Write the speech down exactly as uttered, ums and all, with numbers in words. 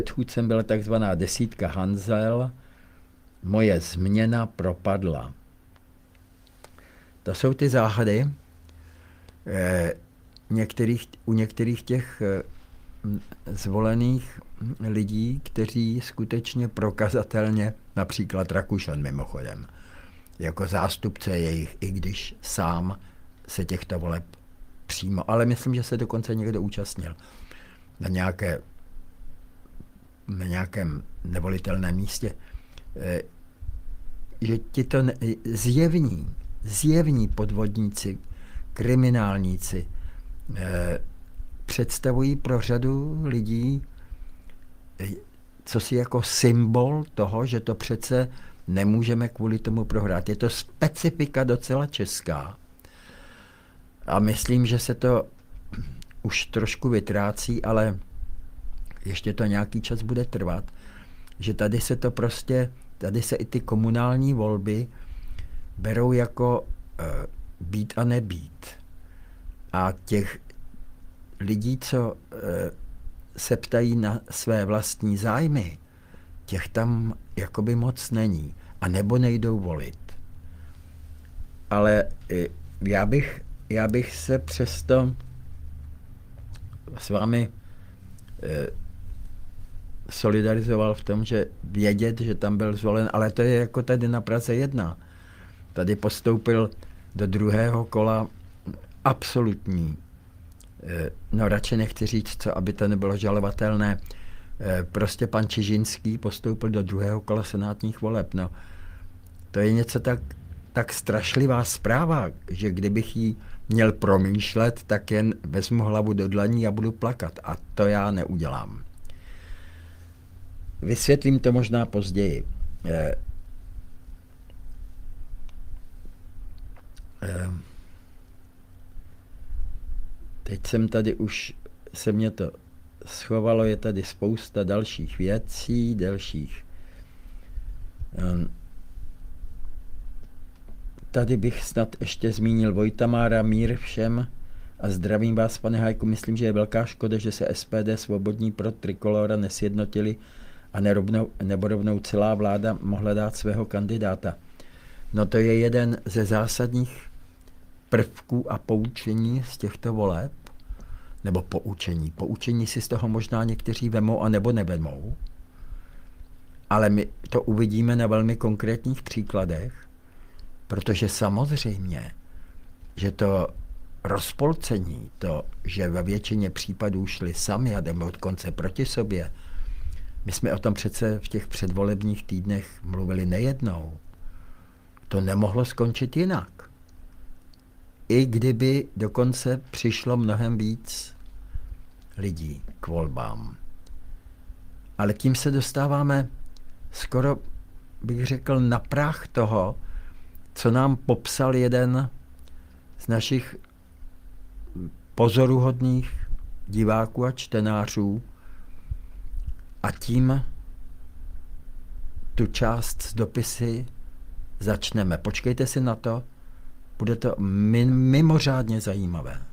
Předchůdcem byla takzvaná desítka Hanzel, moje změna propadla. To jsou ty záhady eh, některých, u některých těch eh, zvolených lidí, kteří skutečně prokazatelně, například Rakušan mimochodem, jako zástupce jejich, i když sám se těchto voleb přímo, ale myslím, že se dokonce někdo účastnil na, nějaké, na nějakém nevolitelném místě, eh, že tito ne, zjevní, zjevní podvodníci, kriminálníci eh, představují pro řadu lidí eh, co si jako symbol toho, že to přece nemůžeme kvůli tomu prohrát. Je to specifika docela česká. A myslím, že se to už trošku vytrácí, ale ještě to nějaký čas bude trvat, že tady se to prostě, tady se i ty komunální volby berou jako uh, být a nebýt. A těch lidí, co uh, se ptají na své vlastní zájmy, těch tam jakoby moc není. A nebo nejdou volit. Ale uh, já bych, já bych se přesto s vámi uh, solidarizoval v tom, že vědět, že tam byl zvolen, ale to je jako tady na Praze jedna. Tady postoupil do druhého kola absolutní, no radši nechci říct, co, aby to nebylo žalovatelné, prostě pan Čižinský postoupil do druhého kola senátních voleb. No, to je něco tak, tak strašlivá zpráva, že kdybych ji měl promýšlet, tak jen vezmu hlavu do dlaní a budu plakat. A to já neudělám. Vysvětlím to možná později. Eh, eh, teď jsem tady už, se mě to schovalo, je tady spousta dalších věcí, dalších. Eh, tady bych snad ještě zmínil Vojtamára, mír všem a zdravím vás, pane Hajku. Myslím, že je velká škoda, že se S P D Svobodní pro Trikolora nesjednotili a nerovnou, nebo rovnou celá vláda mohla dát svého kandidáta. No to je jeden ze zásadních prvků a poučení z těchto voleb, nebo poučení. Poučení si z toho možná někteří vemou a nebo nevemou, ale my to uvidíme na velmi konkrétních příkladech, protože samozřejmě, že to rozpolcení, to, že ve většině případů šli sami a jdeme od konce proti sobě, my jsme o tom přece v těch předvolebních týdnech mluvili nejednou. To nemohlo skončit jinak. I kdyby dokonce přišlo mnohem víc lidí k volbám. Ale tím se dostáváme skoro, bych řekl, na prach toho, co nám popsal jeden z našich pozoruhodných diváků a čtenářů, a tím tu část z dopisy začneme. Počkejte si na to, bude to mimořádně zajímavé.